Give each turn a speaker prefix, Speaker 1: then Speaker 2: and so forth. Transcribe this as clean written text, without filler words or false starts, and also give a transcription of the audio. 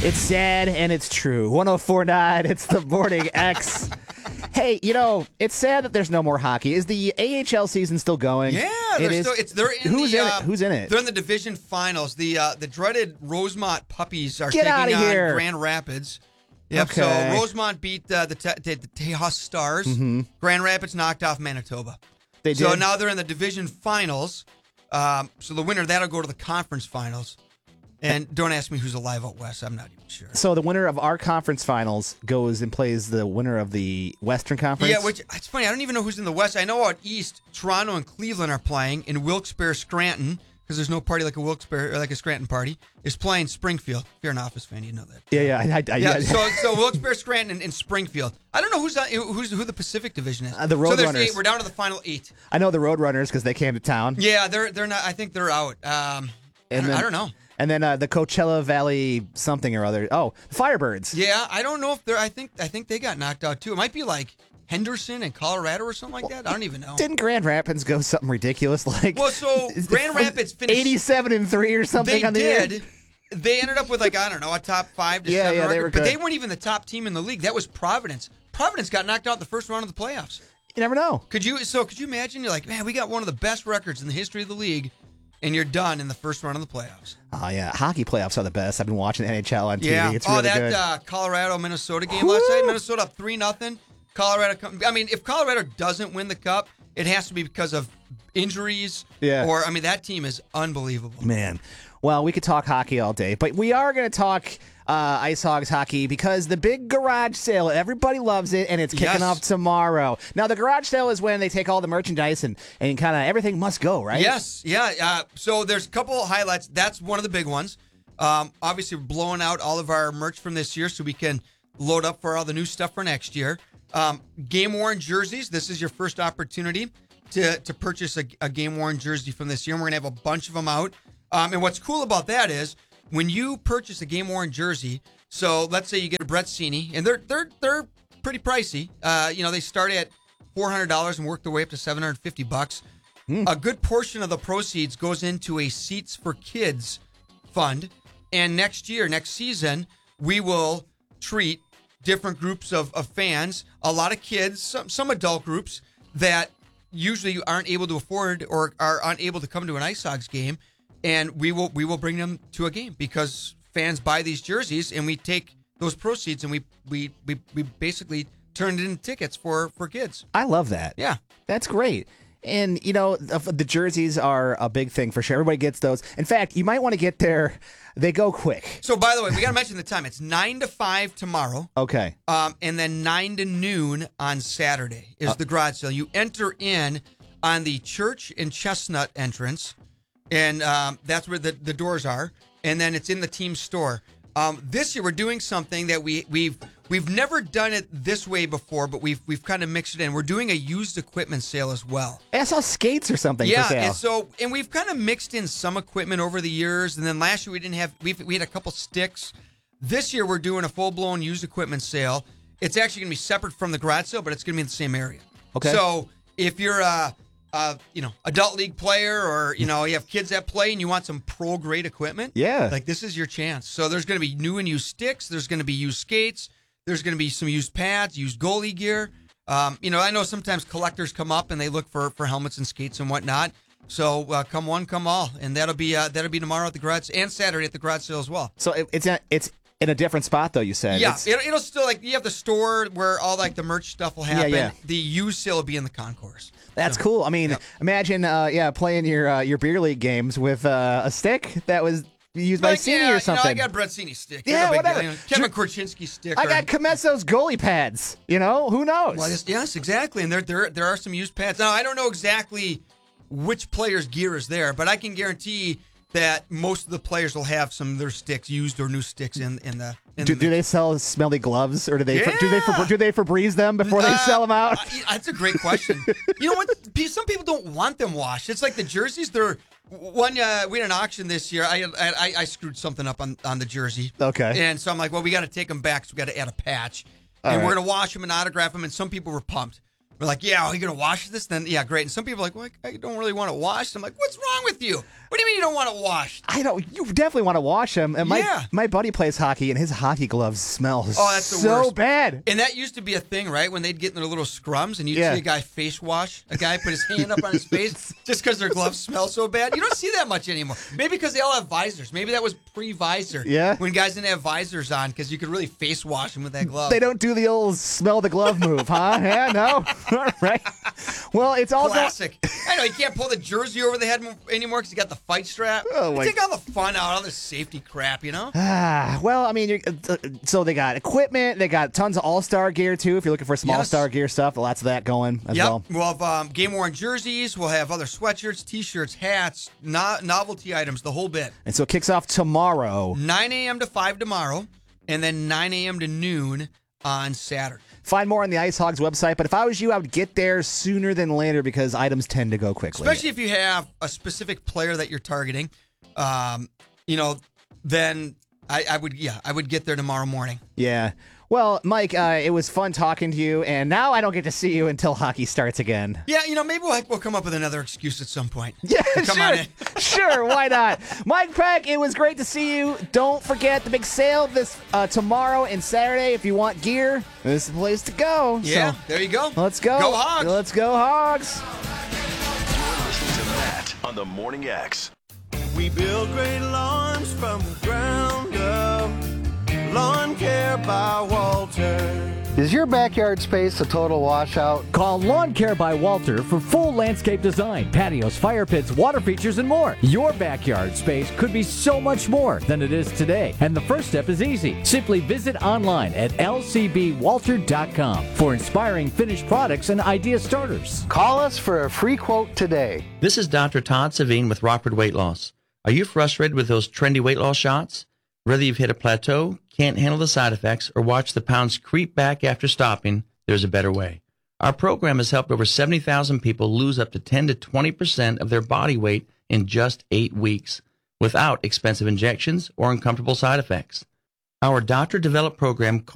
Speaker 1: It's sad and it's true. 104.9, it's the Morning X. Hey, it's sad that there's no more hockey. Is the AHL season still going?
Speaker 2: Yeah, they're in
Speaker 1: Who's
Speaker 2: the,
Speaker 1: in it? Who's in it?
Speaker 2: They're in the division finals. The dreaded Rosemont Puppies are
Speaker 1: Get
Speaker 2: taking
Speaker 1: outta
Speaker 2: on
Speaker 1: here.
Speaker 2: Grand Rapids. Yep.
Speaker 1: Okay.
Speaker 2: So Rosemont beat the Tejas Stars.
Speaker 1: Mm-hmm.
Speaker 2: Grand Rapids knocked off Manitoba.
Speaker 1: They
Speaker 2: So
Speaker 1: did?
Speaker 2: now they're in the division finals. So the winner of that'll go to the conference finals. And don't ask me who's alive out west. I'm not even sure.
Speaker 1: So the winner of our conference finals goes and plays the winner of the Western Conference?
Speaker 2: Yeah, which it's funny. I don't even know who's in the West. I know out East, Toronto and Cleveland are playing, and Wilkes-Barre Scranton, because there's no party like a Wilkes-Barre or like a Scranton party, is playing Springfield. If you're an Office fan, you know that.
Speaker 1: Yeah.
Speaker 2: So Wilkes-Barre Scranton and Springfield. I don't know who the Pacific Division is.
Speaker 1: The Road
Speaker 2: so
Speaker 1: Runners.
Speaker 2: 8. We're down to the final 8.
Speaker 1: I know the Roadrunners because they came to town.
Speaker 2: Yeah, they're not. I think they're out. I don't know.
Speaker 1: And then the Coachella Valley something or other. Oh, the Firebirds.
Speaker 2: Yeah, I don't know if they're. I think they got knocked out too. It might be like Henderson and Colorado or something like that. I don't even know.
Speaker 1: Didn't Grand Rapids go something ridiculous like?
Speaker 2: Well, so Grand Rapids finished
Speaker 1: 87-3 or something
Speaker 2: They
Speaker 1: on the year?
Speaker 2: did. They ended up with a top 5 to 7
Speaker 1: Yeah,
Speaker 2: record,
Speaker 1: they were
Speaker 2: but
Speaker 1: good.
Speaker 2: they weren't even the top team in the league. That was Providence. Providence got knocked out in the first round of the playoffs.
Speaker 1: You never know.
Speaker 2: Could you imagine? You're like, man, we got one of the best records in the history of the league, and you're done in the first round of the playoffs.
Speaker 1: Oh, yeah. Hockey playoffs are the best. I've been watching NHL on TV.
Speaker 2: Yeah.
Speaker 1: It's really good.
Speaker 2: Colorado-Minnesota game last night. Minnesota up 3-0. Colorado. I mean, if Colorado doesn't win the cup, it has to be because of injuries.
Speaker 1: Yeah.
Speaker 2: Or, that team is unbelievable.
Speaker 1: Man. Well, we could talk hockey all day, but we are going to talk Ice Hogs hockey because the big garage sale, everybody loves it, and it's kicking off tomorrow. Now, the garage sale is when they take all the merchandise and kind of everything must go, right?
Speaker 2: Yes. Yeah. So there's a couple of highlights. That's one of the big ones. Obviously, we're blowing out all of our merch from this year so we can load up for all the new stuff for next year. Game-worn jerseys. This is your first opportunity to purchase a game-worn jersey from this year. And we're going to have a bunch of them out. And what's cool about that is when you purchase a game-worn jersey, so let's say you get a Bretzini, and they're pretty pricey. They start at $400 and work their way up to $750. A good portion of the proceeds goes into a Seats for Kids fund. And next season, we will treat different groups of fans, a lot of kids, some adult groups that usually aren't able to afford or are unable to come to an Ice Hogs game. And we will bring them to a game because fans buy these jerseys, and we take those proceeds and we basically turn it into tickets for kids.
Speaker 1: I love that.
Speaker 2: Yeah.
Speaker 1: That's great. And, the jerseys are a big thing for sure. Everybody gets those. In fact, you might want to get there. They go quick.
Speaker 2: So, by the way, we got to mention the time. It's 9 to 5 tomorrow.
Speaker 1: Okay.
Speaker 2: And then 9 to noon on Saturday is the garage sale. You enter in on the Church and Chestnut entrance. And that's where the doors are. And then it's in the team store. This year we're doing something that we've never done it this way before, but we've kind of mixed it in. We're doing a used equipment sale as well.
Speaker 1: I saw skates or something
Speaker 2: Yeah,
Speaker 1: for sale.
Speaker 2: and we've kind of mixed in some equipment over the years. And then last year we had a couple sticks. This year we're doing a full-blown used equipment sale. It's actually going to be separate from the garage sale, but it's going to be in the same area.
Speaker 1: Okay.
Speaker 2: So if you're adult league player, or you have kids that play and you want some pro grade equipment, like this is your chance. So there's going to be new and used sticks. There's going to be used skates. There's going to be some used pads, used goalie gear. I know sometimes collectors come up and they look for helmets and skates and whatnot. So come one, come all, and that'll be tomorrow at the garage and Saturday at the garage sale as well.
Speaker 1: So it's in a different spot though. You said,
Speaker 2: yeah, it'll still you have the store where all the merch stuff will happen.
Speaker 1: Yeah.
Speaker 2: The used sale will be in the concourse.
Speaker 1: That's cool. I mean, imagine, playing your beer league games with a stick that was used by Cini or something.
Speaker 2: I got Bretzini's stick.
Speaker 1: Yeah,
Speaker 2: no big
Speaker 1: whatever.
Speaker 2: deal. Kevin Korchinski's stick.
Speaker 1: I got Comesso's goalie pads. Who knows?
Speaker 2: Well, yes, exactly. And there are some used pads. Now, I don't know exactly which player's gear is there, but I can guarantee that most of the players will have some of their sticks, used or new sticks, in the.
Speaker 1: Do they sell smelly gloves, or do they Febreze them before they sell them out?
Speaker 2: That's a great question. You know what? Some people don't want them washed. It's like the jerseys. They're we had an auction this year. I screwed something up on the jersey.
Speaker 1: Okay.
Speaker 2: And so I'm like, well, we got to take them back. So we got to add a patch, and we're gonna wash them and autograph them. And some people were pumped. we're like, yeah, are you going to wash this? Then, yeah, great. And some people are like, well, I don't really want it washed. I'm like, what's wrong with you? What do you mean you don't want it washed?
Speaker 1: I don't. You definitely want to wash them. And my buddy plays hockey, and his hockey gloves smell
Speaker 2: that's the
Speaker 1: so
Speaker 2: worst.
Speaker 1: bad.
Speaker 2: And that used to be a thing, right? When they'd get in their little scrums, and you'd see a guy face wash. A guy put his hand up on his face just because their gloves smell so bad. You don't see that much anymore. Maybe because they all have visors. Maybe that was pre-visor.
Speaker 1: Yeah.
Speaker 2: When guys didn't have visors on, because you could really face wash them with that glove.
Speaker 1: They don't do the old smell the glove move, huh? Yeah, no. All right. Well, it's all
Speaker 2: classic. I know you can't pull the jersey over the head anymore because you got the fight strap. Take all the fun out, all the safety crap, you know?
Speaker 1: Well, I mean, so they got equipment. They got tons of all-star gear, too, if you're looking for some all-star gear stuff. Lots of that going as well.
Speaker 2: We'll have game-worn jerseys. We'll have other sweatshirts, T-shirts, hats, novelty items, the whole bit.
Speaker 1: And so it kicks off tomorrow.
Speaker 2: 9 a.m. to 5 tomorrow, and then 9 a.m. to noon on Saturday.
Speaker 1: Find more on the Ice Hogs website, but if I was you, I would get there sooner than later because items tend to go quickly.
Speaker 2: Especially if you have a specific player that you're targeting, then I would get there tomorrow morning.
Speaker 1: Yeah. Well, Mike, it was fun talking to you, and now I don't get to see you until hockey starts again.
Speaker 2: Yeah, maybe we'll come up with another excuse at some point.
Speaker 1: Yeah,
Speaker 2: come on in.
Speaker 1: Sure, why not? Mike Peck, it was great to see you. Don't forget the big sale this tomorrow and Saturday. If you want gear, this is the place to go.
Speaker 2: Yeah, there you go.
Speaker 1: Let's go.
Speaker 2: Go Hogs.
Speaker 1: Let's go, Hogs.
Speaker 3: You're listening to that on the Morning X.
Speaker 4: We build great lawns from the ground up. Lawn Care by Walter.
Speaker 5: Is your backyard space a total washout?
Speaker 6: Call Lawn Care by Walter for full landscape design, patios, fire pits, water features, and more. Your backyard space could be so much more than it is today. And the first step is easy. Simply visit online at lcbwalter.com for inspiring finished products and idea starters.
Speaker 5: Call us for a free quote today.
Speaker 7: This is Dr. Todd Savine with Rockford Weight Loss. Are you frustrated with those trendy weight loss shots? Whether you've hit a plateau, can't handle the side effects, or watch the pounds creep back after stopping, there's a better way. Our program has helped over 70,000 people lose up to 10 to 20% of their body weight in just 8 weeks, without expensive injections or uncomfortable side effects. Our doctor-developed program